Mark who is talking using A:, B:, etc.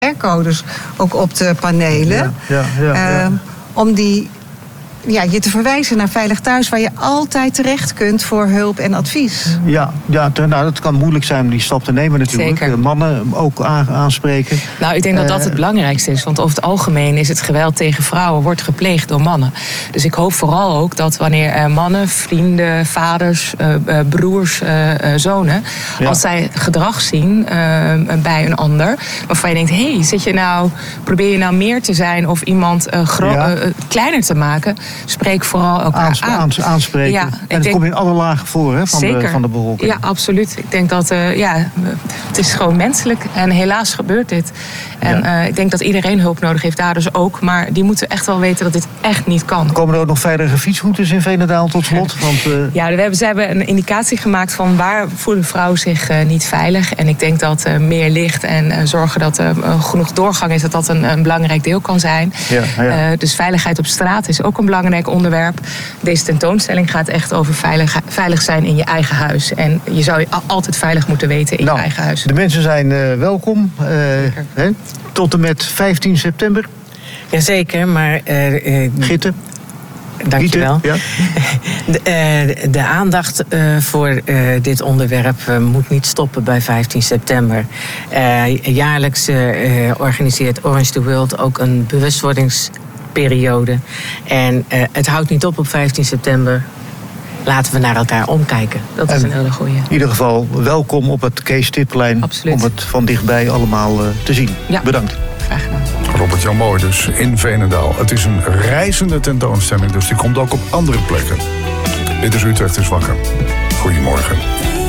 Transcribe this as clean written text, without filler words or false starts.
A: QR-codes ook op de panelen. Om je te verwijzen naar Veilig Thuis, waar je altijd terecht kunt voor hulp en advies.
B: Het kan moeilijk zijn om die stap te nemen natuurlijk.
C: Zeker.
B: Mannen ook aanspreken.
C: Nou, ik denk dat dat het belangrijkste is. Want over het algemeen is het geweld tegen vrouwen wordt gepleegd door mannen. Dus ik hoop vooral ook dat wanneer mannen, vrienden, vaders, broers, zonen, als zij gedrag zien bij een ander, waarvan je denkt, probeer je nou meer te zijn of iemand kleiner te maken, spreek vooral elkaar
B: aanspreken.
C: Ja,
B: en dat komt in alle lagen voor van de bevolking.
C: Ja, absoluut. Ik denk dat het is gewoon menselijk. En helaas gebeurt dit. En ik denk dat iedereen hulp nodig heeft, daar dus ook. Maar die moeten echt wel weten dat dit echt niet kan.
B: Komen er ook nog veilige fietsroutes in Veenendaal tot slot? Want,
C: ze hebben een indicatie gemaakt van waar voelen vrouwen zich niet veilig. En ik denk dat meer licht en zorgen dat er genoeg doorgang is, dat een belangrijk deel kan zijn. Dus veiligheid op straat is ook een belangrijk onderwerp. Deze tentoonstelling gaat echt over veilig zijn in je eigen huis. En je zou je altijd veilig moeten weten in je eigen huis.
B: De mensen zijn welkom. Tot en met 15 september.
D: Jazeker, maar
B: Gitte.
D: Dankjewel. Ja. De aandacht voor dit onderwerp moet niet stoppen bij 15 september. Jaarlijks organiseert Orange the World ook een bewustwordingsperiode. En het houdt niet op 15 september. Laten we naar elkaar omkijken.
C: Dat is een hele goeie.
B: In ieder geval welkom op het Kees Stipplein.
C: Absoluut.
B: Om het van dichtbij allemaal te zien.
C: Ja.
B: Bedankt.
C: Graag gedaan.
E: Robert-Jan Mooi dus in Veenendaal. Het is een reizende tentoonstelling, dus die komt ook op andere plekken. Dit is Utrecht is wakker. Goedemorgen.